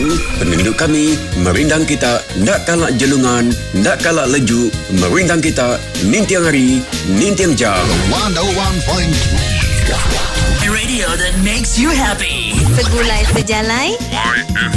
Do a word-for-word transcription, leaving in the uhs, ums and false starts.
penduduk kami, merindang kita, ndak kalak jelungan, ndak kalak lejuk, merindang kita, nintiang hari, nintiang jam. one oh one point three Radio that makes you happy. Segulai sejalai. Y F